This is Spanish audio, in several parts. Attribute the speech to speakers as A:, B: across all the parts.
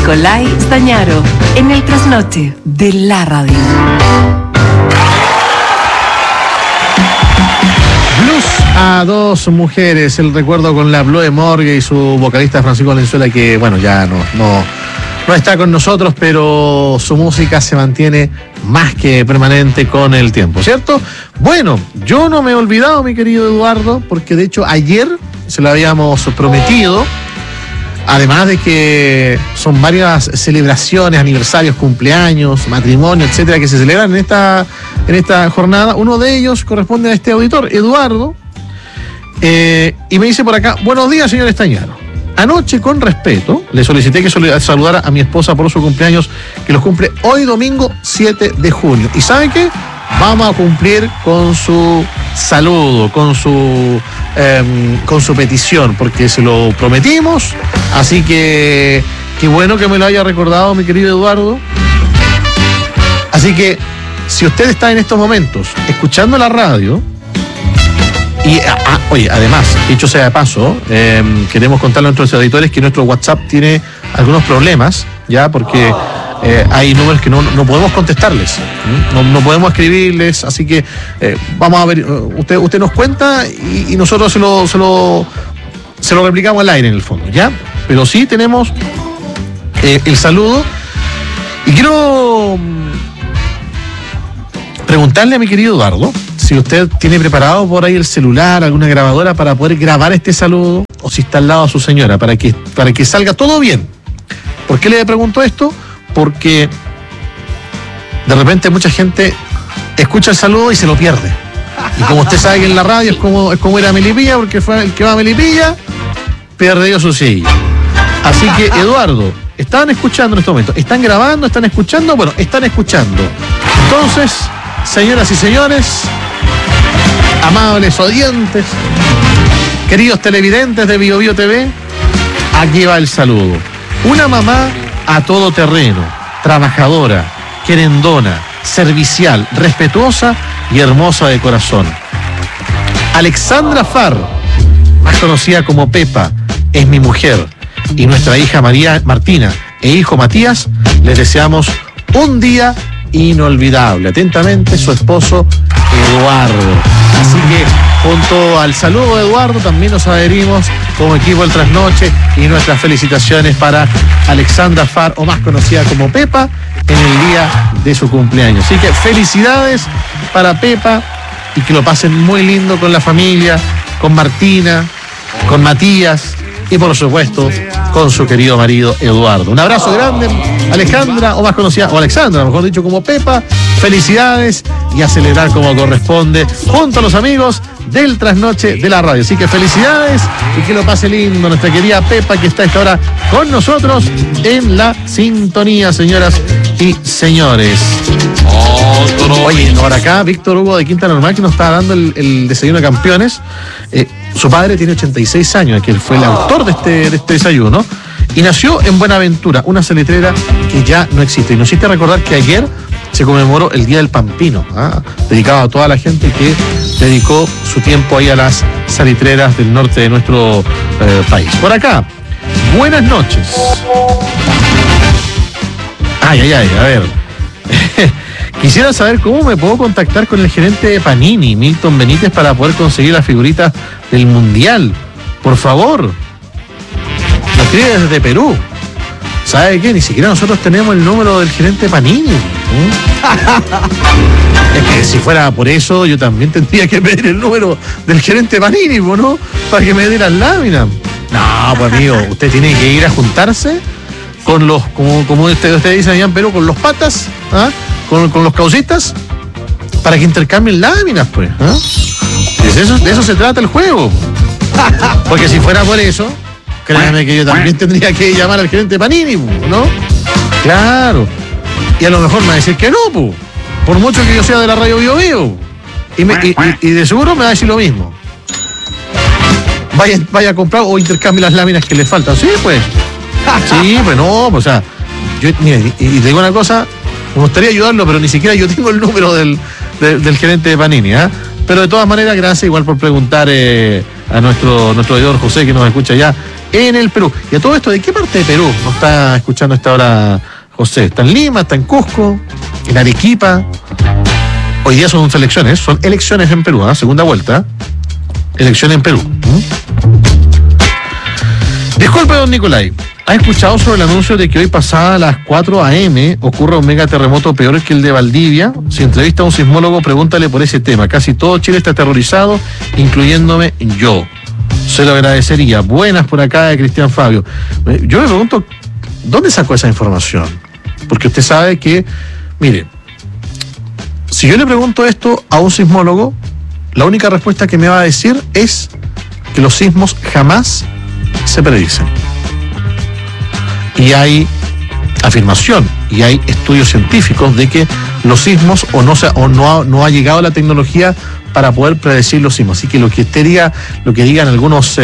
A: Nicolai Stagnaro, en el trasnoche de la radio.
B: Blues a dos mujeres, el recuerdo con la Chloe Morgue y su vocalista Francisco Valenzuela, que bueno, ya no está con nosotros, pero su música se mantiene más que permanente con el tiempo, ¿cierto? Bueno, yo no me he olvidado, mi querido Eduardo, porque de hecho ayer se lo habíamos prometido, además de que son varias celebraciones, aniversarios, cumpleaños, matrimonio, etcétera, que se celebran en esta jornada. Uno de ellos corresponde a este auditor, Eduardo, y me dice por acá: buenos días, señor Stagnaro. Anoche, con respeto, le solicité que saludara a mi esposa por su cumpleaños, que los cumple hoy domingo 7 de junio. ¿Y saben qué? Vamos a cumplir con su saludo, con su petición, porque se lo prometimos. Así que qué bueno que me lo haya recordado, mi querido Eduardo. Así que si usted está en estos momentos escuchando la radio, y oye, además, dicho sea de paso, queremos contarle a nuestros auditores que nuestro WhatsApp tiene algunos problemas, ya, porque hay números que no podemos contestarles, no podemos escribirles, así que vamos a ver, usted nos cuenta y nosotros se lo replicamos al aire en el fondo, ¿ya? Pero sí tenemos el saludo, y quiero preguntarle a mi querido Eduardo si usted tiene preparado por ahí el celular, alguna grabadora para poder grabar este saludo, o si está al lado de su señora, para que salga todo bien. ¿Por qué le pregunto esto? Porque de repente mucha gente escucha el saludo y se lo pierde. Y como usted sabe que en la radio es como ir a Melipilla, porque fue el que va a Melipilla, perdió su silla. Así que, Eduardo, estaban escuchando en este momento. ¿Están grabando? ¿Están escuchando? Bueno, están escuchando. Entonces, señoras y señores, amables oyentes, queridos televidentes de Bio Bio TV, aquí va el saludo. Una mamá a todo terreno, trabajadora, querendona, servicial, respetuosa y hermosa de corazón. Alexandra Farr, más conocida como Pepa, es mi mujer, y nuestra hija Martina e hijo Matías, les deseamos un día inolvidable. Atentamente, su esposo Eduardo. Así que junto al saludo de Eduardo también nos adherimos como equipo del Trasnoche, y nuestras felicitaciones para Alexandra Farr, o más conocida como Pepa, en el día de su cumpleaños. Así que felicidades para Pepa, y que lo pasen muy lindo con la familia, con Martina, con Matías y por supuesto con su querido marido Eduardo. Un abrazo grande, Alejandra, o más conocida, o Alexandra, mejor dicho, como Pepa. Felicidades, y a celebrar como corresponde junto a los amigos del Trasnoche de la radio. Así que felicidades y que lo pase lindo nuestra querida Pepa, que está a esta hora con nosotros en la sintonía, señoras y señores. Oye, ahora acá Víctor Hugo de Quinta Normal, que nos está dando el desayuno de campeones. Su padre tiene 86 años, que él fue el autor de este desayuno, y nació en Buenaventura, una salitrera que ya no existe. Y nos hiciste recordar que ayer se conmemoró el Día del Pampino, dedicado a toda la gente que dedicó su tiempo ahí a las salitreras del norte de nuestro país. Por acá, buenas noches. A ver. Quisiera saber cómo me puedo contactar con el gerente de Panini, Milton Benítez, para poder conseguir las figuritas del Mundial. Por favor. Nos escribe desde Perú. ¿Sabe qué? Ni siquiera nosotros tenemos el número del gerente Panini. Es que si fuera por eso, yo también tendría que pedir el número del gerente Panini, ¿no? Para que me dé las láminas. No, pues amigo, usted tiene que ir a juntarse con los, como usted dice allá en Perú, con los patas, con los causitas, para que intercambien láminas, pues. De eso se trata el juego. Porque si fuera por eso, créanme que yo también tendría que llamar al gerente Panini, ¿no? Claro. Y a lo mejor me va a decir que no, pues. Por mucho que yo sea de la radio Bio Bio. Y de seguro me va a decir lo mismo. Vaya a comprar o intercambie las láminas que le faltan. Sí, pues. Sí, pues no, o sea, yo, mire, y te digo una cosa, me gustaría ayudarlo, pero ni siquiera yo tengo el número del gerente de Panini, Pero de todas maneras, gracias igual por preguntar a nuestro editor José, que nos escucha ya en el Perú. Y a todo esto, ¿de qué parte de Perú nos está escuchando a esta hora José? ¿Está en Lima? ¿Está en Cusco? ¿En Arequipa? Hoy día son elecciones en Perú, segunda vuelta. Elecciones en Perú. Disculpe, don Nicolai, ¿ha escuchado sobre el anuncio de que hoy pasada a las 4 a.m. ocurre un mega terremoto peor que el de Valdivia? Si entrevista a un sismólogo, pregúntale por ese tema. Casi todo Chile está aterrorizado, incluyéndome yo. Se lo agradecería. Buenas por acá de Cristian Fabio. Yo me pregunto, ¿dónde sacó esa información? Porque usted sabe que, mire, si yo le pregunto esto a un sismólogo, la única respuesta que me va a decir es que los sismos jamás se predicen. Y hay afirmación y hay estudios científicos de que los sismos no ha llegado la tecnología para poder predecir los sismos. Así que lo que digan algunos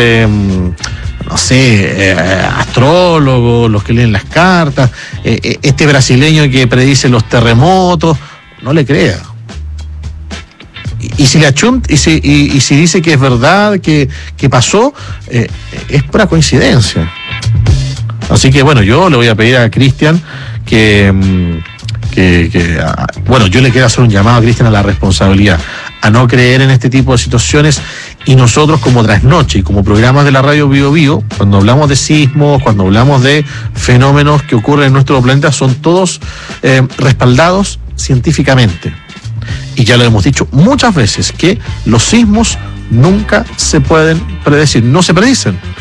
B: astrólogos, los que leen las cartas, este brasileño que predice los terremotos, no le crea. Y si le achunta, y si dice que es verdad, que pasó, es pura coincidencia. Así que bueno, yo le voy a pedir a Cristian yo le quiero hacer un llamado a Cristian a la responsabilidad, a no creer en este tipo de situaciones. Y nosotros, como Trasnoche y como programas de la radio Bio Bio, cuando hablamos de sismos, cuando hablamos de fenómenos que ocurren en nuestro planeta, son todos respaldados científicamente. Y ya lo hemos dicho muchas veces, que los sismos nunca se pueden predecir, no se predicen.